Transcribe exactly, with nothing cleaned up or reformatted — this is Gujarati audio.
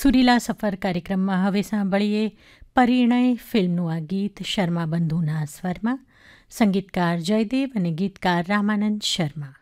સુરીલા સફર કાર્યક્રમમાં હવે સાંભળીએ પરિણય ફિલ્મનું આ ગીત શર્મા બંધુના સ્વરમાં. સંગીતકાર જયદેવ અને ગીતકાર રામાનંદ શર્મા.